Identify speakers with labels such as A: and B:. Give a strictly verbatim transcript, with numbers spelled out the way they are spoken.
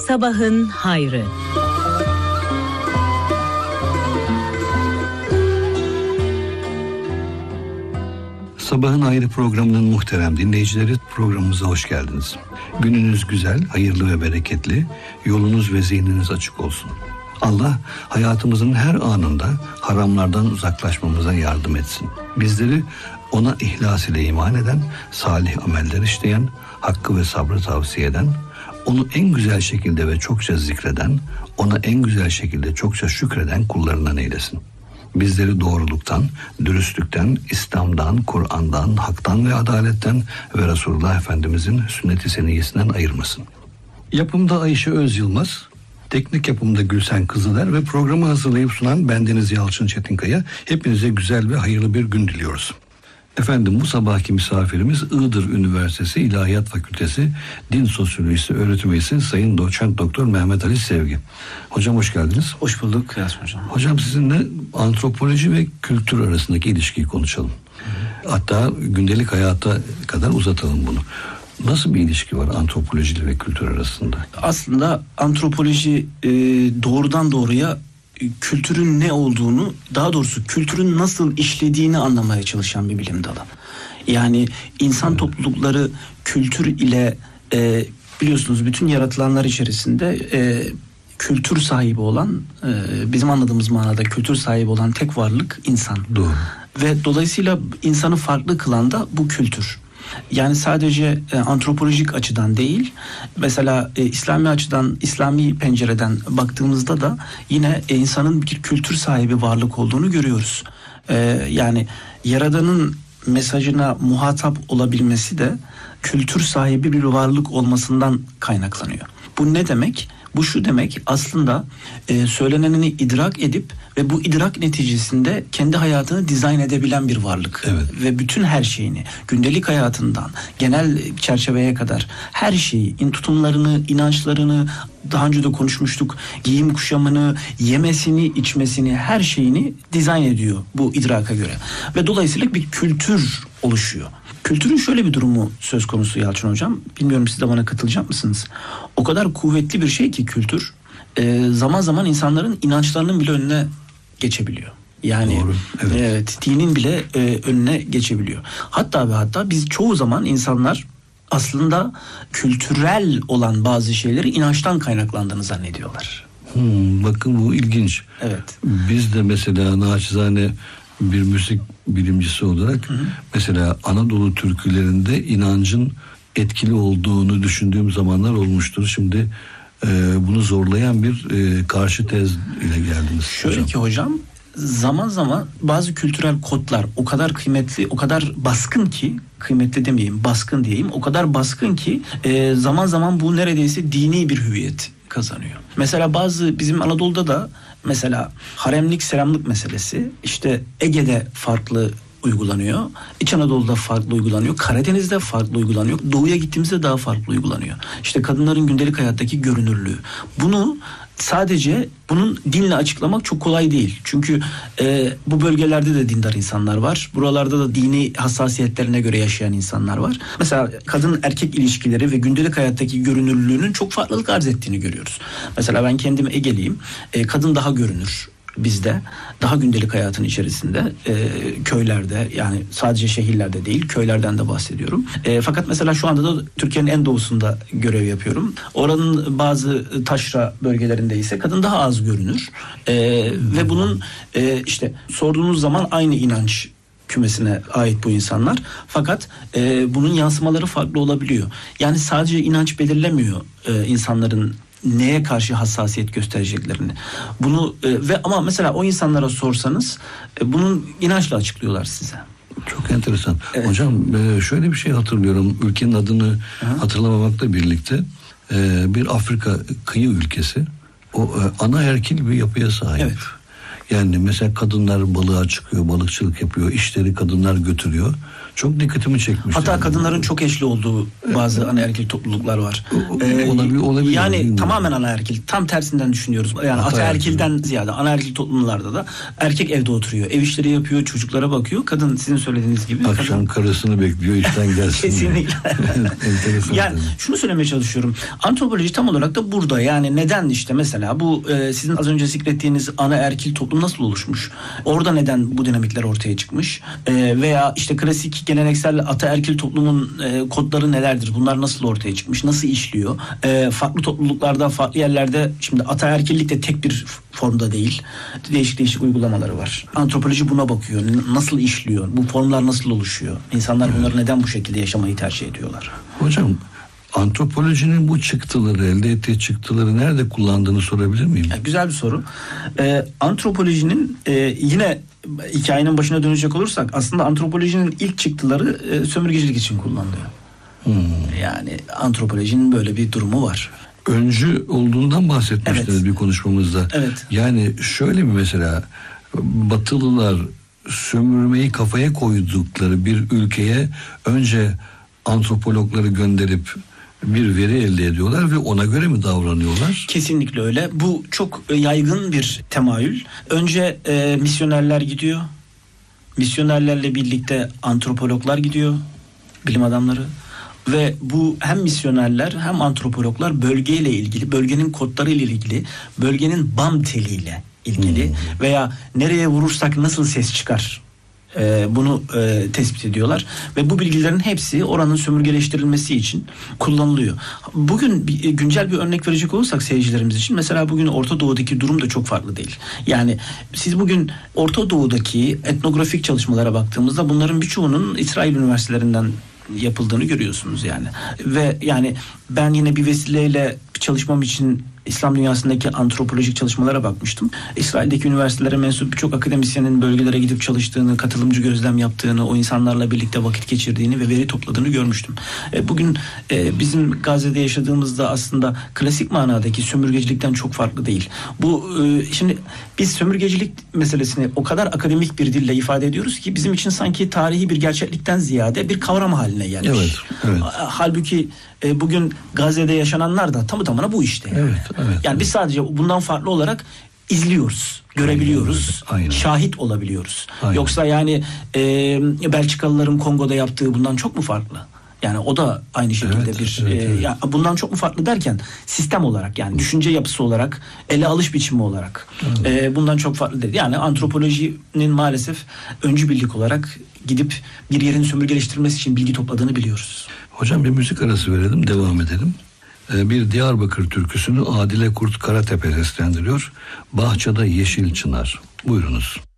A: Sabahın hayrı.
B: Sabahın Hayrı programının muhterem dinleyicileri, programımıza hoş geldiniz. Gününüz güzel, hayırlı ve bereketli, yolunuz ve zihniniz açık olsun. Allah hayatımızın her anında haramlardan uzaklaşmamıza yardım etsin. Bizleri ona ihlas ile iman eden, salih ameller işleyen, hakkı ve sabrı tavsiye eden, onu en güzel şekilde ve çokça zikreden, ona en güzel şekilde çokça şükreden kullarından eylesin. Bizleri doğruluktan, dürüstlükten, İslam'dan, Kur'an'dan, haktan ve adaletten ve Resulullah Efendimizin sünnet-i seniyyesinden ayırmasın. Yapımda Ayşe Öz Yılmaz, teknik yapımda Gülsen Kızıler ve programı hazırlayıp sunan bendeniz Yalçın Çetinkaya. Hepinize güzel ve hayırlı bir gün diliyoruz. Efendim, bu sabahki misafirimiz Iğdır Üniversitesi İlahiyat Fakültesi Din Sosyolojisi Öğretim Üyesi Sayın Doçent Doktor Mehmet Ali Sevgi. Hocam hoş geldiniz.
C: Hoş bulduk Yasin Hocam.
B: Hocam, sizinle antropoloji ve kültür arasındaki ilişkiyi konuşalım. Hı. Hatta gündelik hayata kadar uzatalım bunu. Nasıl bir ilişki var antropoloji ve kültür arasında?
C: Aslında antropoloji e, doğrudan doğruya kültürün ne olduğunu, daha doğrusu kültürün nasıl işlediğini anlamaya çalışan bir bilim dalı. Yani insan evet. toplulukları kültür ile e, biliyorsunuz bütün yaratılanlar içerisinde e, kültür sahibi olan, e, bizim anladığımız manada kültür sahibi olan tek varlık insan.
B: Doğru.
C: Ve dolayısıyla insanı farklı kılan da bu kültür. Yani sadece e, antropolojik açıdan değil, mesela e, İslami açıdan, İslami pencereden baktığımızda da yine e, insanın bir kültür sahibi varlık olduğunu görüyoruz. E, yani Yaradan'ın mesajına muhatap olabilmesi de kültür sahibi bir varlık olmasından kaynaklanıyor. Bu ne demek? Bu şu demek, aslında e, söylenenini idrak edip ve bu idrak neticesinde kendi hayatını dizayn edebilen bir varlık.
B: Evet.
C: Ve bütün her şeyini, gündelik hayatından genel çerçeveye kadar her şeyi, in tutumlarını, inançlarını, daha önce de konuşmuştuk, giyim kuşamını, yemesini, içmesini, her şeyini dizayn ediyor bu idraka göre. Ve dolayısıyla bir kültür oluşuyor. Kültürün şöyle bir durumu söz konusu Yalçın Hocam. Bilmiyorum, siz de bana katılacak mısınız? O kadar kuvvetli bir şey ki kültür, e, zaman zaman insanların inançlarının bile önüne geçebiliyor. Yani
B: Doğru, evet.
C: evet, dinin bile e, önüne geçebiliyor. Hatta ve hatta biz çoğu zaman insanlar aslında kültürel olan bazı şeyleri inançtan kaynaklandığını zannediyorlar.
B: Hmm, bakın bu ilginç.
C: Evet.
B: Biz de mesela naçizane bir müzik bilimcisi olarak, hı hı, mesela Anadolu türkülerinde inancın etkili olduğunu düşündüğüm zamanlar olmuştur. Şimdi e, bunu zorlayan bir e, karşı tez ile geldiniz.
C: Şöyle
B: hocam.
C: ki hocam, zaman zaman bazı kültürel kodlar o kadar kıymetli, o kadar baskın ki, kıymetli demeyeyim, baskın diyeyim, o kadar baskın ki e, zaman zaman bu neredeyse dini bir hüviyet kazanıyor. Mesela bazı bizim Anadolu'da da mesela haremlik selamlık meselesi işte Ege'de farklı uygulanıyor, İç Anadolu'da farklı uygulanıyor, Karadeniz'de farklı uygulanıyor, Doğu'ya gittiğimizde daha farklı uygulanıyor. İşte kadınların gündelik hayattaki görünürlüğü. Bunu sadece bunun dinle açıklamak çok kolay değil. Çünkü e, bu bölgelerde de dindar insanlar var. Buralarda da dini hassasiyetlerine göre yaşayan insanlar var. Mesela kadın erkek ilişkileri ve gündelik hayattaki görünürlüğünün çok farklılık arz ettiğini görüyoruz. Mesela ben kendim Ege'liyim. E, kadın daha görünür bizde, daha gündelik hayatın içerisinde, e, köylerde, yani sadece şehirlerde değil, köylerden de bahsediyorum. E, fakat mesela şu anda da Türkiye'nin en doğusunda görev yapıyorum. Oranın bazı taşra bölgelerinde ise kadın daha az görünür. E, ve bunun e, işte sorduğunuz zaman aynı inanç kümesine ait bu insanlar. Fakat e, bunun yansımaları farklı olabiliyor. Yani sadece inanç belirlemiyor e, insanların neye karşı hassasiyet göstereceklerini. Bunu e, ve ama mesela o insanlara sorsanız e, bunun inançla açıklıyorlar size.
B: Çok enteresan.
C: Evet.
B: Hocam e, şöyle bir şey hatırlıyorum. Ülkenin adını Hı. hatırlamamakla birlikte e, bir Afrika kıyı ülkesi. O e, anaerkil bir yapıya sahip.
C: Evet.
B: Yani mesela kadınlar balığa çıkıyor, balıkçılık yapıyor, işleri kadınlar götürüyor. çok dikkatimi çekmiş.
C: Hatta
B: yani.
C: kadınların çok eşli olduğu bazı evet. anaerkil topluluklar var.
B: Ee, olabilir, olabilir.
C: Yani tamamen anaerkil. Tam tersinden düşünüyoruz. Yani ataerkilden ziyade anaerkil toplumlarda da erkek evde oturuyor. Ev işleri yapıyor, çocuklara bakıyor. Kadın sizin söylediğiniz gibi.
B: Akşam
C: kadın...
B: karısını bekliyor, işten gelsin.
C: Kesinlikle. Yani şunu söylemeye çalışıyorum. Antropoloji tam olarak da burada. Yani neden işte mesela bu e, sizin az önce zikrettiğiniz anaerkil toplum nasıl oluşmuş? Orada neden bu dinamikler ortaya çıkmış? E, veya işte klasik geleneksel ataerkil toplumun e, kodları nelerdir? Bunlar nasıl ortaya çıkmış? Nasıl işliyor? E, farklı topluluklarda, farklı yerlerde şimdi ataerkillik de tek bir formda değil. Değişik değişik uygulamaları var. Antropoloji buna bakıyor. Nasıl işliyor? Bu formlar nasıl oluşuyor? İnsanlar bunları evet. neden bu şekilde yaşamayı tercih ediyorlar?
B: Hocam, antropolojinin bu çıktıları, elde ettiği çıktıları nerede kullandığını sorabilir miyim?
C: Yani güzel bir soru. Ee, antropolojinin e, yine hikayenin başına dönecek olursak aslında antropolojinin ilk çıktıları e, sömürgecilik için kullanılıyor. Hmm. Yani antropolojinin böyle bir durumu var.
B: Öncü olduğundan bahsetmiştiniz evet. bir konuşmamızda.
C: Evet.
B: Yani şöyle mi mesela Batılılar sömürmeyi kafaya koydukları bir ülkeye önce antropologları gönderip bir veri elde ediyorlar ve ona göre mi davranıyorlar?
C: Kesinlikle öyle. Bu çok yaygın bir temayül. Önce e, misyonerler gidiyor. Misyonerlerle birlikte antropologlar gidiyor. Bilim adamları. Ve bu hem misyonerler hem antropologlar bölgeyle ilgili, bölgenin kodlarıyla ilgili, bölgenin bam teliyle ilgili hmm. veya nereye vurursak nasıl ses çıkar e, bunu e, tespit ediyorlar. Ve bu bilgilerin hepsi oranın sömürgeleştirilmesi için kullanılıyor. Bugün bir, güncel bir örnek verecek olursak seyircilerimiz için mesela bugün Orta Doğu'daki durum da çok farklı değil. Yani siz bugün Orta Doğu'daki etnografik çalışmalara baktığımızda bunların birçoğunun İsrail üniversitelerinden yapıldığını görüyorsunuz yani. Ve yani ben yine bir vesileyle çalışmam için İslam dünyasındaki antropolojik çalışmalara bakmıştım. İsrail'deki üniversitelere mensup birçok akademisyenin bölgelere gidip çalıştığını, katılımcı gözlem yaptığını, o insanlarla birlikte vakit geçirdiğini ve veri topladığını görmüştüm. E, bugün e, bizim Gazze'de yaşadığımızda aslında klasik manadaki sömürgecilikten çok farklı değil. Bu e, şimdi biz sömürgecilik meselesini o kadar akademik bir dille ifade ediyoruz ki bizim için sanki tarihi bir gerçeklikten ziyade bir kavram haline gelmiş.
B: Evet, evet.
C: Halbuki e, bugün Gazze'de yaşananlar da tamı tamına bu işte. Yani.
B: Evet, evet.
C: Yani biz sadece bundan farklı olarak izliyoruz, görebiliyoruz, aynen, aynen. şahit olabiliyoruz. Aynen. Yoksa yani e, Belçikalıların Kongo'da yaptığı bundan çok mu farklı? Yani o da aynı şekilde evet, bir evet, e, evet. Ya bundan çok mu farklı derken sistem olarak yani düşünce yapısı olarak, ele alış biçimi olarak e, bundan çok farklı değil. Yani antropolojinin maalesef öncü birlik olarak gidip bir yerin sömürgeleştirilmesi için bilgi topladığını biliyoruz.
B: Hocam bir müzik arası verelim, devam edelim. Bir Diyarbakır türküsünü Adile Kurt Karatepe seslendiriyor. Bahçede Yeşil Çınar. Buyurunuz.